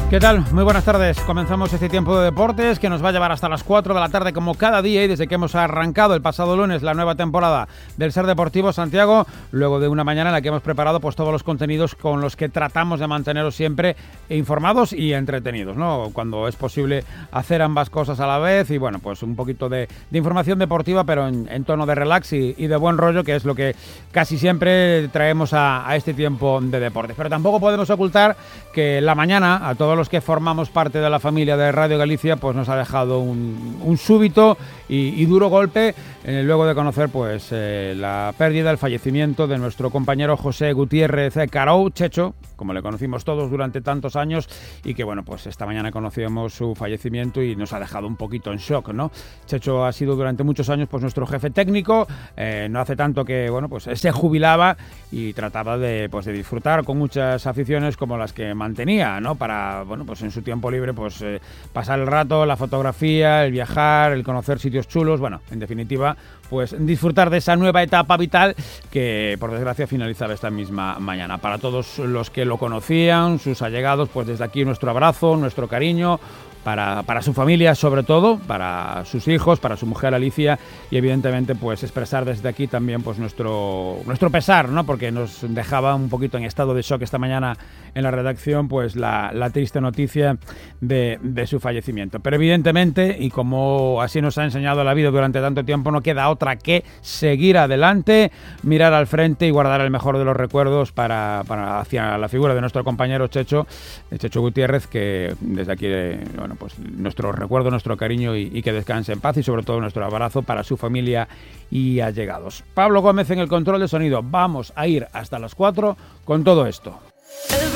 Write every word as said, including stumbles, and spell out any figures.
¿Qué tal? Muy buenas tardes. Comenzamos este tiempo de deportes que nos va a llevar hasta las cuatro de la tarde como cada día, y desde que hemos arrancado el pasado lunes la nueva temporada del Ser Deportivo Santiago, luego de una mañana en la que hemos preparado pues todos los contenidos con los que tratamos de manteneros siempre informados y entretenidos, ¿no? Cuando es posible hacer ambas cosas a la vez, y bueno, pues un poquito de, de información deportiva, pero en, en tono de relax y, y de buen rollo, que es lo que casi siempre traemos a, a este tiempo de deportes. Pero tampoco podemos ocultar que la mañana a todos los que formamos parte de la familia de Radio Galicia pues nos ha dejado un, un súbito y, y duro golpe eh, luego de conocer pues eh, la pérdida, el fallecimiento de nuestro compañero José Gutiérrez Carou, Checho, como le conocimos todos durante tantos años, y que bueno, pues esta mañana conocíamos su fallecimiento y nos ha dejado un poquito en shock, ¿no? Checho ha sido durante muchos años pues nuestro jefe técnico, eh, no hace tanto que bueno, pues se jubilaba y trataba de pues de disfrutar con muchas aficiones como las que mantenía, ¿no? Para bueno, pues en su tiempo libre pues eh, pasar el rato, la fotografía, el viajar, el conocer sitios chulos, bueno, en definitiva, pues disfrutar de esa nueva etapa vital que por desgracia finalizaba esta misma mañana. Para todos los que lo conocían, sus allegados, pues desde aquí nuestro abrazo, nuestro cariño, para, para su familia sobre todo, para sus hijos, para su mujer Alicia, y evidentemente pues expresar desde aquí también pues nuestro, nuestro pesar, ¿no? Porque nos dejaba un poquito en estado de shock esta mañana en la redacción pues la, la triste noticia de, de su fallecimiento. Pero evidentemente, y como así nos ha enseñado la vida durante tanto tiempo, no queda otra que seguir adelante, mirar al frente y guardar el mejor de los recuerdos para, para hacia la figura de nuestro compañero Checho, Checho Gutiérrez, que desde aquí, bueno, pues nuestro recuerdo, nuestro cariño y, y que descanse en paz, y sobre todo nuestro abrazo para su familia y allegados. Pablo Gómez en el control de sonido. Vamos a ir hasta las cuatro con todo esto.